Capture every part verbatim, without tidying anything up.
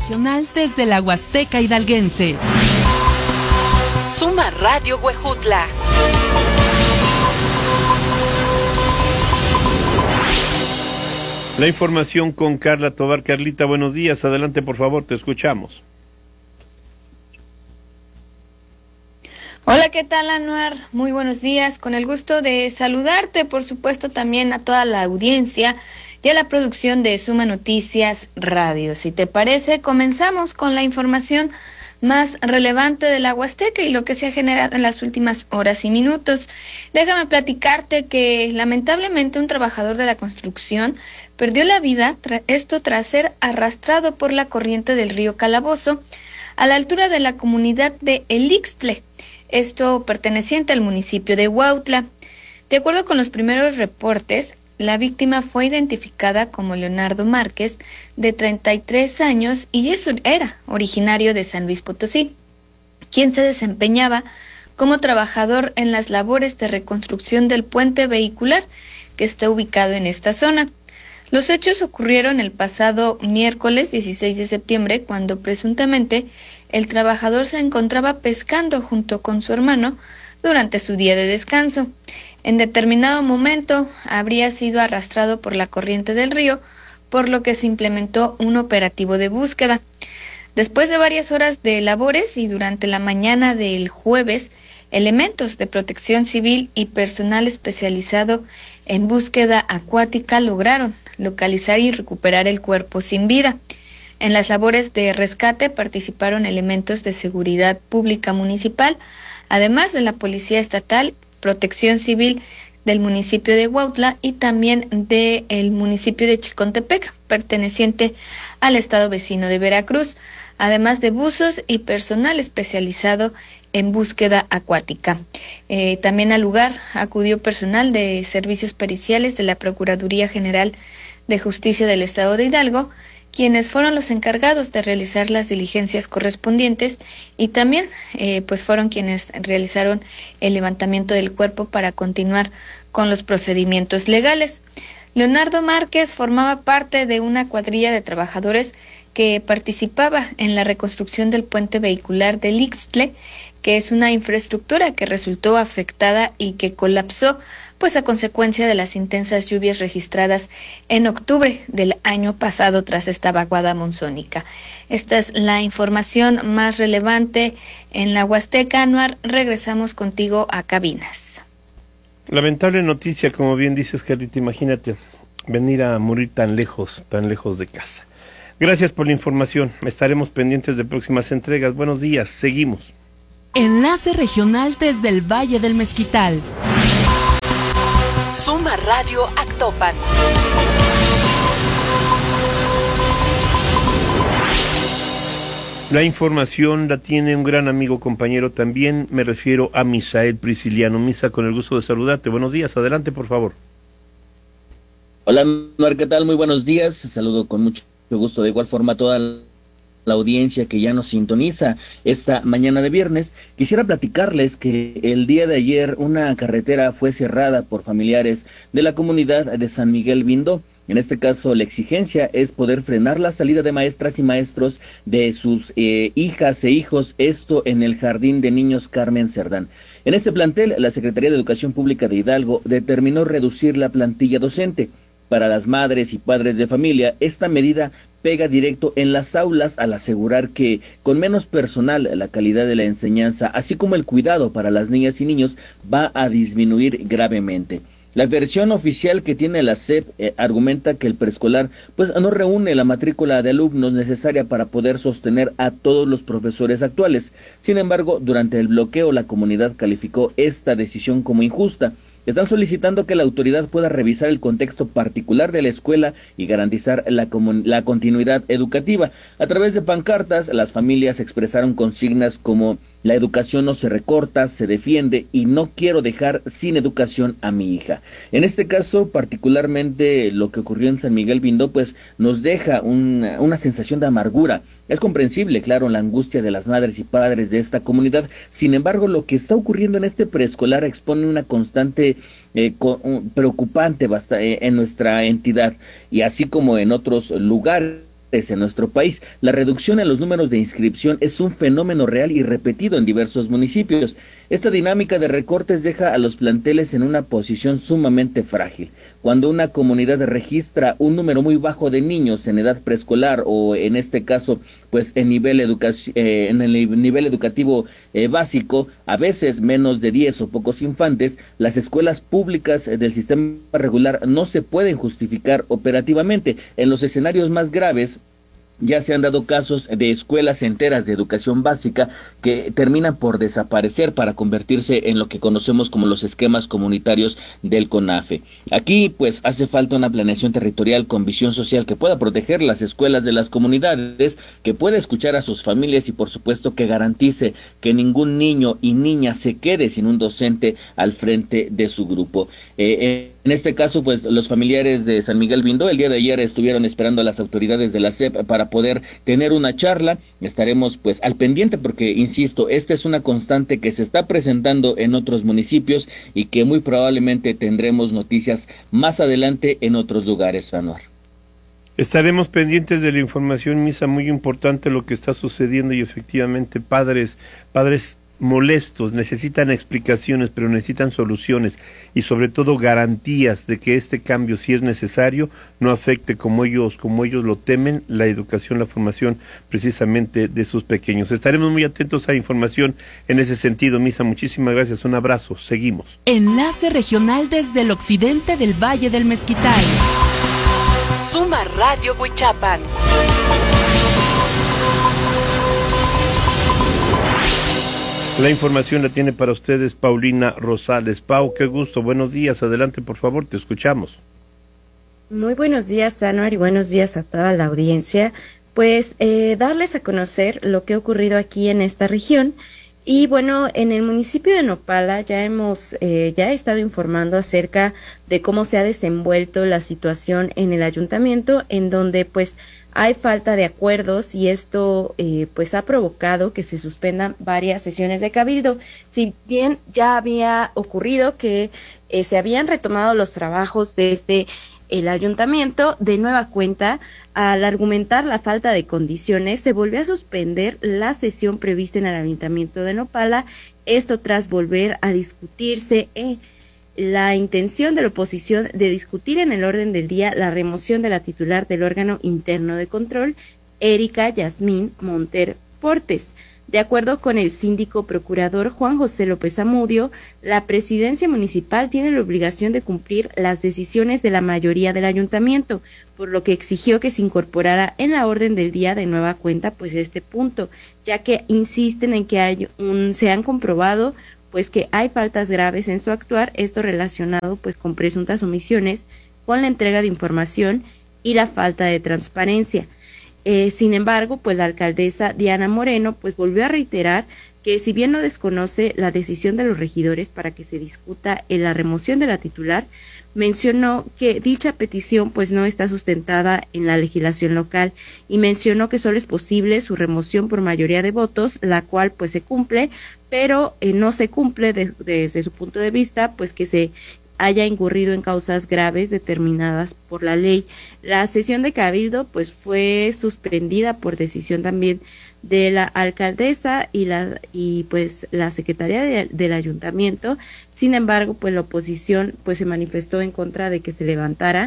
regional desde la Huasteca hidalguense. Suma Radio Huejutla. La información con Carla Tobar. Carlita, buenos días. Adelante, por favor, te escuchamos. Hola, ¿qué tal, Anuar? Muy buenos días. Con el gusto de saludarte, por supuesto, también a toda la audiencia y a la producción de Suma Noticias Radio. Si te parece, comenzamos con la información más relevante de la Huasteca y lo que se ha generado en las últimas horas y minutos. Déjame platicarte que lamentablemente un trabajador de la construcción perdió la vida, tra- esto tras ser arrastrado por la corriente del río Calabozo a la altura de la comunidad de El Ixtle, esto perteneciente al municipio de Huautla. De acuerdo con los primeros reportes, la víctima fue identificada como Leonardo Márquez, de treinta y tres años, y eso era originario de San Luis Potosí, quien se desempeñaba como trabajador en las labores de reconstrucción del puente vehicular que está ubicado en esta zona. Los hechos ocurrieron el pasado miércoles dieciséis de septiembre, cuando presuntamente el trabajador se encontraba pescando junto con su hermano durante su día de descanso. En determinado momento habría sido arrastrado por la corriente del río, por lo que se implementó un operativo de búsqueda. Después de varias horas de labores y durante la mañana del jueves, elementos de protección civil y personal especializado en búsqueda acuática lograron localizar y recuperar el cuerpo sin vida. En las labores de rescate participaron elementos de seguridad pública municipal, además de la Policía Estatal, Protección Civil del municipio de Huautla y también del municipio de Chicontepec, perteneciente al estado vecino de Veracruz, además de buzos y personal especializado en búsqueda acuática. Eh, también al lugar acudió personal de servicios periciales de la Procuraduría General de Justicia del Estado de Hidalgo, quienes fueron los encargados de realizar las diligencias correspondientes y también eh, pues fueron quienes realizaron el levantamiento del cuerpo para continuar con los procedimientos legales. Leonardo Márquez formaba parte de una cuadrilla de trabajadores que participaba en la reconstrucción del puente vehicular del Ixtle, que es una infraestructura que resultó afectada y que colapsó pues a consecuencia de las intensas lluvias registradas en octubre del año pasado tras esta vaguada monzónica. Esta es la información más relevante en la Huasteca. Anuar, regresamos contigo a cabinas. Lamentable noticia, como bien dices, Carlita, imagínate venir a morir tan lejos, tan lejos de casa. Gracias por la información, estaremos pendientes de próximas entregas. Buenos días, seguimos. Enlace regional desde el Valle del Mezquital. Suma Radio Actopan. La información la tiene un gran amigo, compañero también, me refiero a Misael Prisciliano. Misa, con el gusto de saludarte. Buenos días, adelante por favor. Hola, Mar, ¿qué tal? Muy buenos días, saludo con mucho gusto, de igual forma a toda la audiencia que ya nos sintoniza esta mañana de viernes. Quisiera platicarles que el día de ayer una carretera fue cerrada por familiares de la comunidad de San Miguel Bindó. En este caso, la exigencia es poder frenar la salida de maestras y maestros de sus eh, hijas e hijos, esto en el Jardín de Niños Carmen Cerdán. En este plantel, la Secretaría de Educación Pública de Hidalgo determinó reducir la plantilla docente. Para las madres y padres de familia, esta medida pega directo en las aulas al asegurar que con menos personal la calidad de la enseñanza, así como el cuidado para las niñas y niños, va a disminuir gravemente. La versión oficial que tiene la S E P eh, argumenta que el preescolar pues no reúne la matrícula de alumnos necesaria para poder sostener a todos los profesores actuales. Sin embargo, durante el bloqueo la comunidad calificó esta decisión como injusta. Están solicitando que la autoridad pueda revisar el contexto particular de la escuela y garantizar la, la continuidad educativa. A través de pancartas, las familias expresaron consignas como: la educación no se recorta, se defiende y no quiero dejar sin educación a mi hija. En este caso, particularmente lo que ocurrió en San Miguel Bindó, pues nos deja una, una sensación de amargura. Es comprensible, claro, la angustia de las madres y padres de esta comunidad. Sin embargo, lo que está ocurriendo en este preescolar expone una constante eh, co preocupante basta, eh, en nuestra entidad, y así como en otros lugares. en nuestro país. La reducción en los números de inscripción es un fenómeno real y repetido en diversos municipios. Esta dinámica de recortes deja a los planteles en una posición sumamente frágil. Cuando una comunidad registra un número muy bajo de niños en edad preescolar o en este caso pues en nivel educación eh, en el nivel educativo eh, básico, a veces menos de diez o pocos infantes, las escuelas públicas del sistema regular no se pueden justificar operativamente. En los escenarios más graves ya se han dado casos de escuelas enteras de educación básica que terminan por desaparecer para convertirse en lo que conocemos como los esquemas comunitarios del CONAFE. Aquí pues hace falta una planeación territorial con visión social que pueda proteger las escuelas de las comunidades, que pueda escuchar a sus familias y por supuesto que garantice que ningún niño y niña se quede sin un docente al frente de su grupo. Eh, eh, En este caso, pues los familiares de San Miguel Bindó el día de ayer estuvieron esperando a las autoridades de la S E P para poder tener una charla. Estaremos pues al pendiente porque, insisto, esta es una constante que se está presentando en otros municipios y que muy probablemente tendremos noticias más adelante en otros lugares, Anuar. Estaremos pendientes de la información, Misa, muy importante lo que está sucediendo y efectivamente padres, padres molestos, necesitan explicaciones, pero necesitan soluciones y sobre todo garantías de que este cambio, si es necesario, no afecte como ellos, como ellos lo temen, la educación, la formación precisamente de sus pequeños. Estaremos muy atentos a información en ese sentido, Misa. Muchísimas gracias, un abrazo, seguimos. Enlace regional desde el occidente del Valle del Mezquital. Suma Radio Huichapan. La información la tiene para ustedes Paulina Rosales. Pau, qué gusto, buenos días, adelante por favor, te escuchamos. Muy buenos días, Anuar, y buenos días a toda la audiencia. Pues eh, darles a conocer lo que ha ocurrido aquí en esta región. Y bueno, en el municipio de Nopala ya hemos eh, ya he estado informando acerca de cómo se ha desenvuelto la situación en el ayuntamiento, en donde pues hay falta de acuerdos y esto eh, pues ha provocado que se suspendan varias sesiones de cabildo. Si bien ya había ocurrido que eh, se habían retomado los trabajos desde el ayuntamiento, de nueva cuenta, al argumentar la falta de condiciones, se volvió a suspender la sesión prevista en el ayuntamiento de Nopala, esto tras volver a discutirse eh, la intención de la oposición de discutir en el orden del día la remoción de la titular del órgano interno de control, Erika Yasmín Monter Portes. De acuerdo con el síndico procurador Juan José López Amudio, la presidencia municipal tiene la obligación de cumplir las decisiones de la mayoría del ayuntamiento, por lo que exigió que se incorporara en la orden del día de nueva cuenta pues este punto, ya que insisten en que hay un, se han comprobado pues que hay faltas graves en su actuar, esto relacionado pues con presuntas omisiones, con la entrega de información y la falta de transparencia. Eh, sin embargo, pues la alcaldesa Diana Moreno pues volvió a reiterar que si bien no desconoce la decisión de los regidores para que se discuta en la remoción de la titular, mencionó que dicha petición pues no está sustentada en la legislación local y mencionó que solo es posible su remoción por mayoría de votos, la cual pues se cumple, pero eh, no se cumple de, de, desde su punto de vista pues que se haya incurrido en causas graves determinadas por la ley. La sesión de cabildo pues fue suspendida por decisión también de la alcaldesa y la y pues la secretaría de, del ayuntamiento. Sin embargo, pues la oposición pues se manifestó en contra de que se levantara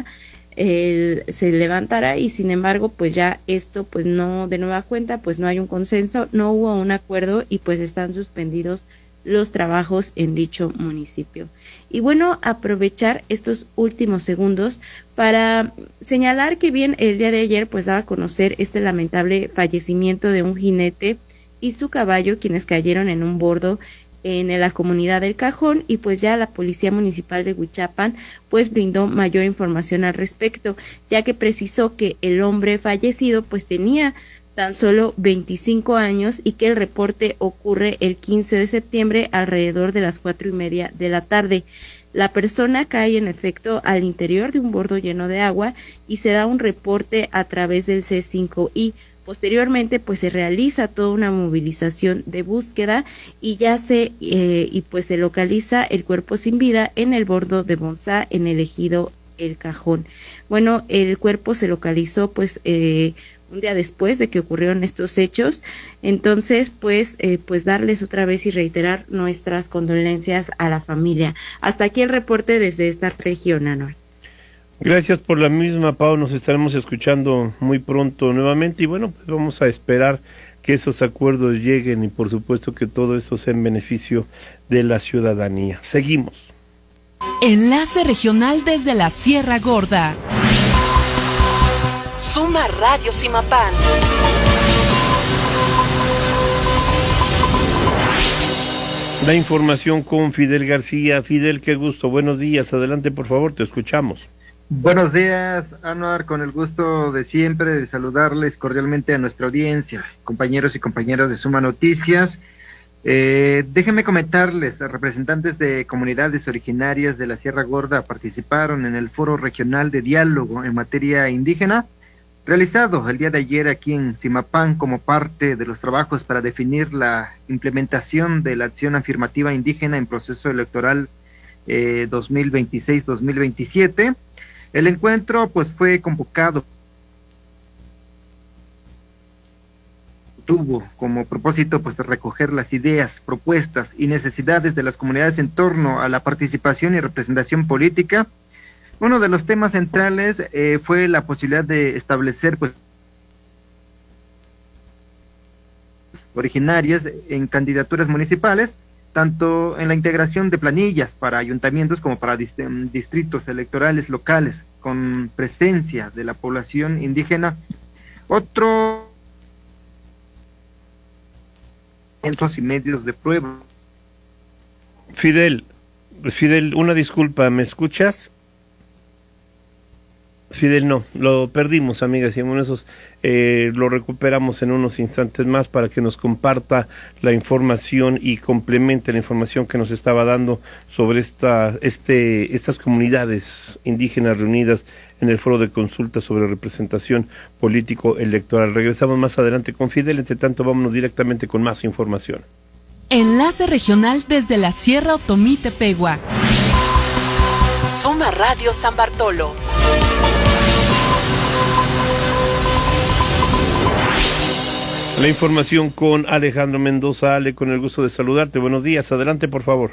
el, se levantara y sin embargo pues ya esto pues no, de nueva cuenta pues no hay un consenso, no hubo un acuerdo y pues están suspendidos los trabajos en dicho municipio. Y bueno, aprovechar estos últimos segundos para señalar que bien el día de ayer pues daba a conocer este lamentable fallecimiento de un jinete y su caballo, quienes cayeron en un bordo en la comunidad del Cajón, y pues ya la Policía Municipal de Huichapan pues brindó mayor información al respecto, ya que precisó que el hombre fallecido pues tenía tan solo veinticinco años y que el reporte ocurre el quince de septiembre alrededor de las cuatro y media de la tarde. La persona cae en efecto al interior de un bordo lleno de agua y se da un reporte a través del C cinco I. Posteriormente pues se realiza toda una movilización de búsqueda y ya se eh, y pues se localiza el cuerpo sin vida en el bordo de Bonsá en el ejido El Cajón. Bueno, el cuerpo se localizó pues eh, un día después de que ocurrieron estos hechos. Entonces, pues, eh, pues darles otra vez y reiterar nuestras condolencias a la familia. Hasta aquí el reporte desde esta región, Anuar. Gracias por la misma, Pau. Nos estaremos escuchando muy pronto nuevamente y bueno, pues vamos a esperar que esos acuerdos lleguen y por supuesto que todo eso sea en beneficio de la ciudadanía. Seguimos. Enlace regional desde la Sierra Gorda. Suma Radio Simapán. La información con Fidel García. Fidel, qué gusto. Buenos días. Adelante, por favor, te escuchamos. Buenos días, Anuar, con el gusto de siempre de saludarles cordialmente a nuestra audiencia, compañeros y compañeras de Suma Noticias. Eh, déjenme comentarles, los representantes de comunidades originarias de la Sierra Gorda participaron en el Foro Regional de Diálogo en materia indígena, realizado el día de ayer aquí en Simapán como parte de los trabajos para definir la implementación de la acción afirmativa indígena en proceso electoral eh, dos mil veintiséis dos mil veintisiete. El encuentro pues fue convocado, tuvo como propósito pues recoger las ideas, propuestas y necesidades de las comunidades en torno a la participación y representación política. Uno de los temas centrales eh, fue la posibilidad de establecer pues originarias en candidaturas municipales, tanto en la integración de planillas para ayuntamientos como para dist distritos electorales locales con presencia de la población indígena. Otro centros y medios de prueba. Fidel, Fidel, una disculpa, ¿me escuchas? Fidel, no, lo perdimos, amigas y amigos, eh, lo recuperamos en unos instantes más para que nos comparta la información y complemente la información que nos estaba dando sobre esta, este, estas comunidades indígenas reunidas en el foro de consulta sobre representación político-electoral. Regresamos más adelante con Fidel, entre tanto vámonos directamente con más información. Enlace regional desde la Sierra Otomí Tepehua. Suma Radio San Bartolo. La información con Alejandro Mendoza. Ale, con el gusto de saludarte. Buenos días, adelante por favor.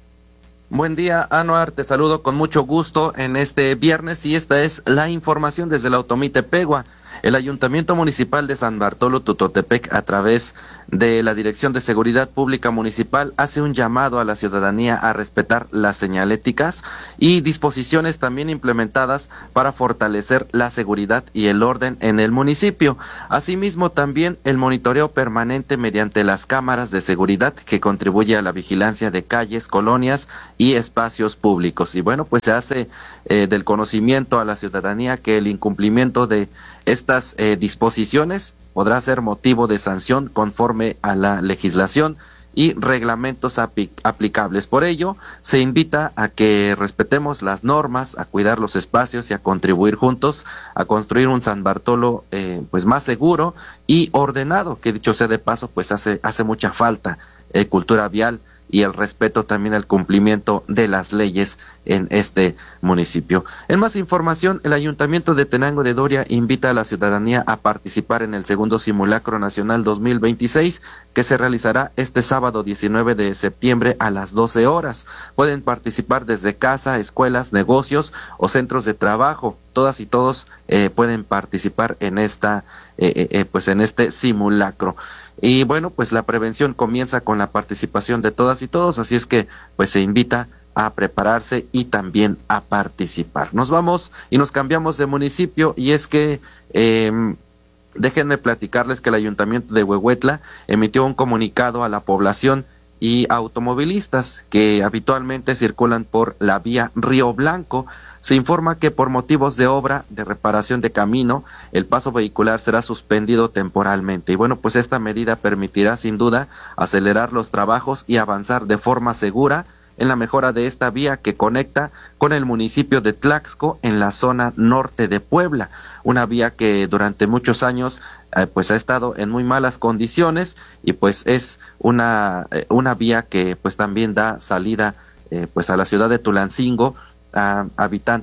Buen día, Anuar, te saludo con mucho gusto en este viernes y esta es la información desde la Otomí Tepehua. El Ayuntamiento Municipal de San Bartolo Tutotepec, a través de la Dirección de Seguridad Pública Municipal, hace un llamado a la ciudadanía a respetar las señaléticas y disposiciones también implementadas para fortalecer la seguridad y el orden en el municipio. Asimismo, también el monitoreo permanente mediante las cámaras de seguridad que contribuye a la vigilancia de calles, colonias y espacios públicos. Y bueno, pues se hace eh, del conocimiento a la ciudadanía que el incumplimiento de estas eh, disposiciones podrá ser motivo de sanción conforme a la legislación y reglamentos aplicables. Por ello, se invita a que respetemos las normas, a cuidar los espacios y a contribuir juntos a construir un San Bartolo eh, pues más seguro y ordenado, que dicho sea de paso, pues hace, hace mucha falta eh, cultura vial y el respeto también al cumplimiento de las leyes en este municipio. En más información, el Ayuntamiento de Tenango de Doria invita a la ciudadanía a participar en el segundo Simulacro Nacional dos mil veintiséis, que se realizará este sábado diecinueve de septiembre a las doce horas. Pueden participar desde casa, escuelas, negocios o centros de trabajo. Todas y todos eh, pueden participar en esta, eh, eh, pues en este simulacro. Y bueno, pues la prevención comienza con la participación de todas y todos, así es que pues se invita a prepararse y también a participar. Nos vamos y nos cambiamos de municipio y es que eh, déjenme platicarles que el Ayuntamiento de Huehuetla emitió un comunicado a la población y automovilistas que habitualmente circulan por la vía Río Blanco. Se informa que por motivos de obra de reparación de camino, el paso vehicular será suspendido temporalmente. Y bueno, pues esta medida permitirá sin duda acelerar los trabajos y avanzar de forma segura en la mejora de esta vía que conecta con el municipio de Tlaxco en la zona norte de Puebla. Una vía que durante muchos años eh, pues ha estado en muy malas condiciones y pues es una, eh, una vía que pues también da salida eh, pues a la ciudad de Tulancingo, a habitantes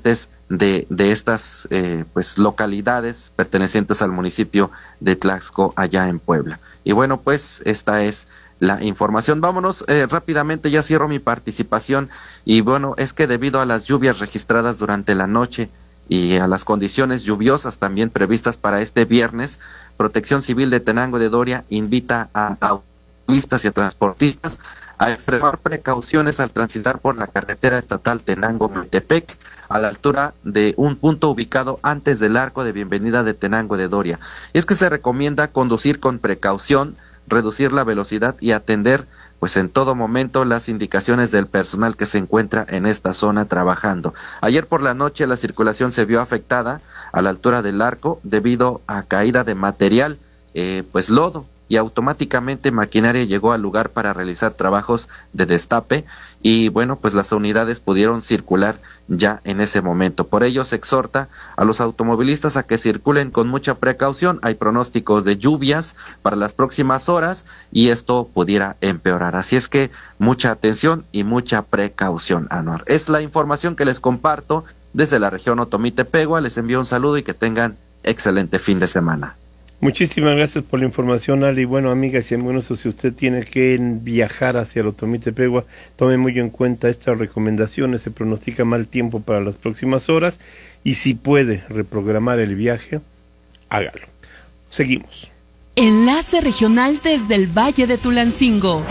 de, de estas eh, pues localidades pertenecientes al municipio de Tlaxco allá en Puebla. Y bueno, pues esta es la información. Vámonos eh, rápidamente, ya cierro mi participación. Y bueno, es que debido a las lluvias registradas durante la noche y a las condiciones lluviosas también previstas para este viernes, Protección Civil de Tenango de Doria invita a automovilistas y a transportistas a extremar precauciones al transitar por la carretera estatal Tenango-Metepec, a la altura de un punto ubicado antes del arco de bienvenida de Tenango de Doria. Y es que se recomienda conducir con precaución, reducir la velocidad y atender pues en todo momento las indicaciones del personal que se encuentra en esta zona trabajando. Ayer por la noche la circulación se vio afectada a la altura del arco debido a caída de material, eh, pues lodo, y automáticamente maquinaria llegó al lugar para realizar trabajos de destape y bueno, pues las unidades pudieron circular ya en ese momento. Por ello se exhorta a los automovilistas a que circulen con mucha precaución. Hay pronósticos de lluvias para las próximas horas y esto pudiera empeorar. Así es que mucha atención y mucha precaución, Anuar. Es la información que les comparto desde la región Otomí-Tepegua. Les envío un saludo y que tengan excelente fin de semana. Muchísimas gracias por la información, Ali. Bueno, amigas y amigos, si usted tiene que viajar hacia el Otomí-Tepegua, tome muy en cuenta estas recomendaciones. Se pronostica mal tiempo para las próximas horas y si puede reprogramar el viaje, hágalo. Seguimos. Enlace regional desde el Valle de Tulancingo.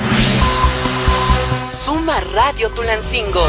Suma Radio Tulancingo.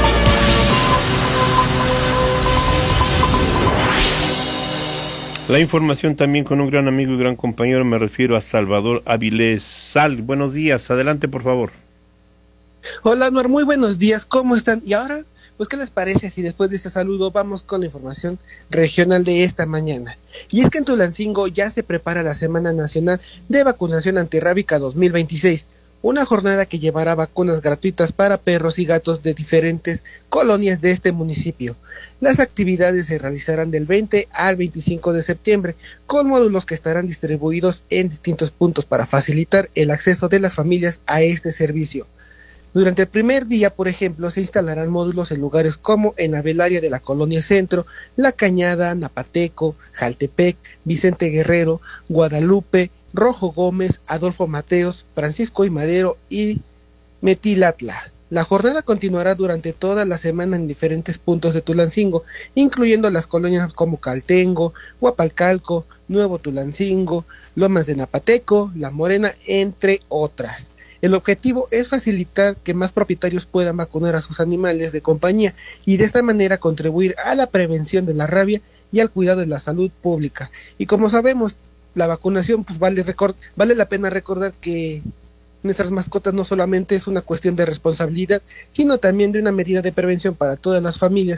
La información también con un gran amigo y gran compañero, me refiero a Salvador Avilés. Sal, buenos días, adelante por favor. Hola Anuar, muy buenos días, ¿cómo están? Y ahora, pues ¿qué les parece si después de este saludo vamos con la información regional de esta mañana? Y es que en Tulancingo ya se prepara la Semana Nacional de Vacunación Antirrábica dos mil veintiséis, una jornada que llevará vacunas gratuitas para perros y gatos de diferentes colonias de este municipio. Las actividades se realizarán del veinte al veinticinco de septiembre, con módulos que estarán distribuidos en distintos puntos para facilitar el acceso de las familias a este servicio. Durante el primer día, por ejemplo, se instalarán módulos en lugares como en la velaria de la Colonia Centro, La Cañada, Napateco, Jaltepec, Vicente Guerrero, Guadalupe, Rojo Gómez, Adolfo Mateos, Francisco y Madero y Metilatla. La jornada continuará durante toda la semana en diferentes puntos de Tulancingo, incluyendo las colonias como Caltengo, Huapalcalco, Nuevo Tulancingo, Lomas de Napateco, La Morena, entre otras. El objetivo es facilitar que más propietarios puedan vacunar a sus animales de compañía y de esta manera contribuir a la prevención de la rabia y al cuidado de la salud pública. Y como sabemos, la vacunación, pues vale, record- vale la pena recordar que nuestras mascotas no solamente es una cuestión de responsabilidad, sino también de una medida de prevención para todas las familias